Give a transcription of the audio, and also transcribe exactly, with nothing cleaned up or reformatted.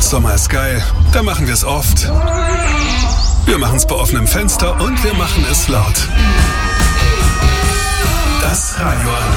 Sommer ist geil, da machen wir es oft. Wir machen es bei offenem Fenster und wir machen es laut. Das Radio